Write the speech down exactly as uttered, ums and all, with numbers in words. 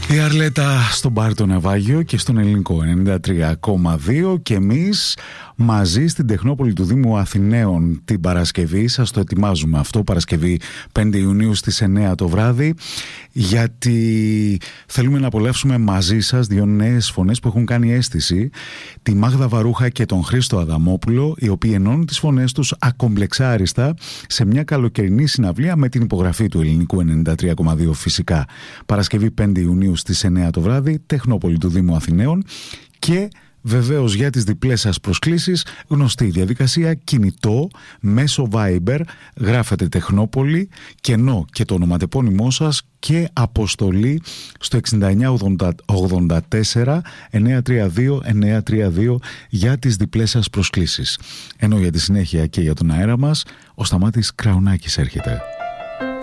Η Αρλέτα στον Πάρτο Ναυάγιο και στον Ελληνικό ενενήντα τρία κόμμα δύο και εμείς μαζί στην Τεχνόπολη του Δήμου Αθηναίων την Παρασκευή. Σας το ετοιμάζουμε αυτό, Παρασκευή πέντε Ιουνίου στις εννέα το βράδυ, γιατί θέλουμε να απολαύσουμε μαζί σας δύο νέες φωνές που έχουν κάνει αίσθηση, τη Μάγδα Βαρούχα και τον Χρήστο Αδαμόπουλο, οι οποίοι ενώνουν τις φωνές τους ακομπλεξάριστα σε μια καλοκαιρινή συναυλία με την υπογραφή του Ελληνικού ενενήντα τρία κόμμα δύο φυσικά. Παρασκευή πέντε Ιουνίου στις εννέα το βράδυ, Τεχνόπολη του Δήμου Αθηναίων. Και βεβαίως για τις διπλές σας προσκλήσεις, γνωστή διαδικασία, κινητό, μέσω Viber, γράφετε Τεχνόπολη, κενό και το ονοματεπώνυμό σας και αποστολή στο εξήντα εννιά ογδόντα τέσσερα εννιακόσια τριάντα δύο εννιακόσια τριάντα δύο για τις διπλές σας προσκλήσεις. Ενώ για τη συνέχεια και για τον αέρα μας, ο Σταμάτης Κραουνάκης έρχεται.